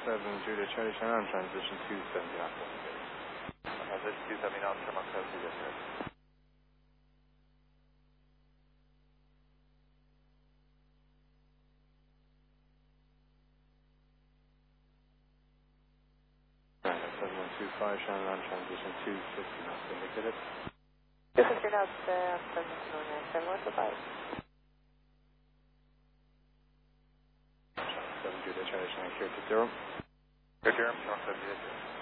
7 Juliet Charlie Shannon, transition 270 knots. Transition 270 knots, Sherlock 7 Juliet Charlie. Right, 7125 Shannon, transition 250 knots, indicated. 250 knots, 7125. 7 Juliet Charlie Shannon, clear to 0. Clear to 0, Sherlock 7 Juliet 0.